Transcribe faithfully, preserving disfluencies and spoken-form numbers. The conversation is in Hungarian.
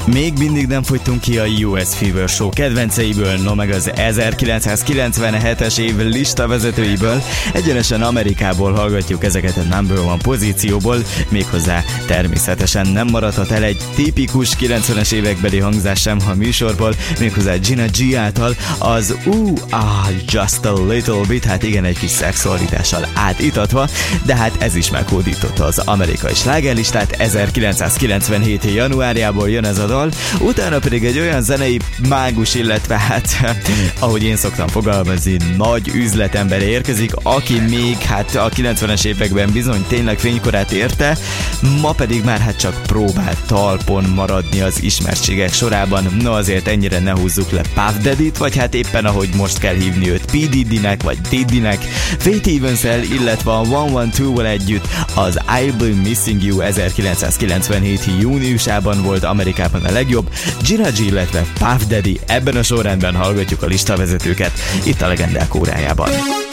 Még mindig nem fogytunk ki a U S Fever Show kedvenceiből, no meg az ezerkilencszázkilencvenhetes év listavezetőiből. Egyenesen Amerikából hallgatjuk ezeket a number one pozícióból, méghozzá természetesen nem maradhat el egy tipikus kilencvenes évekbeli hangzás sem a műsorból, méghozzá Gina G által az Ooh, ah, Just a Little Bit, hát igen, egy kis szexualitással átitatva, de hát ez is meghódította az amerikai slágerlistát. ezerkilencszázkilencvenhét januárjából jön ez a dal, utána pedig egy olyan zenei mágus, illetve hát, ahogy én szoktam fogalmazni, nagy üzletember érkezik, aki még hát a kilencvenes években bizony tényleg fénykorát érte, ma pedig már hát csak próbál talpon maradni az ismertségek sorában. No azért ennyire ne húzzuk le Puff Daddy-t, vagy hát éppen ahogy most kell hívni őt, P. Diddy-nek vagy Diddy-nek, Faith Evans-el, illetve a one twelve-val együtt az I'll Be Missing You ezerkilencszázkilencvenhét júniusában volt Amerikában a legjobb. Gina G, illetve Puff Daddy, ebben a sorrendben hallgatjuk a listavezetőket itt a Legendák órájában.